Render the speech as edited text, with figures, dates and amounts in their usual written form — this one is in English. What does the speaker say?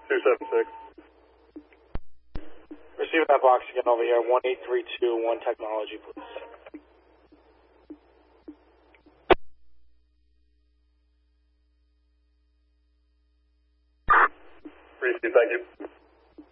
276. Receiving that box again over here, 18321 technology, please. Receive, thank you.